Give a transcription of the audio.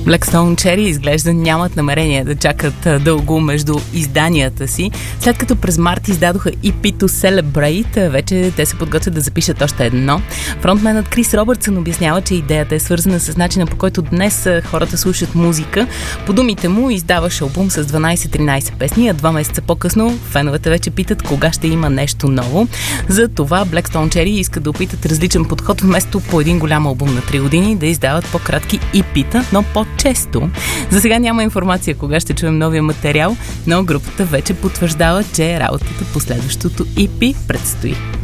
Black Stone Cherry изглежда нямат намерение да чакат дълго между изданията си. След като през март издадоха EP-то Celebrate, вече те се подготвят да запишат още едно. Фронтменът Крис Робъртсън обяснява, че идеята е свързана с начина, по който днес хората слушат музика. По думите му издаваш албум с 12-13 песни, а 2 месеца по-късно феновете вече питат кога ще има нещо ново. За това Black Stone Cherry искат да опитат различен подход, вместо по един голям албум на 3 години да издават по-кратки EP-та, но по-често. За сега няма информация кога ще чуем новия материал, но групата вече потвърждава, че работата по следващото EP предстои.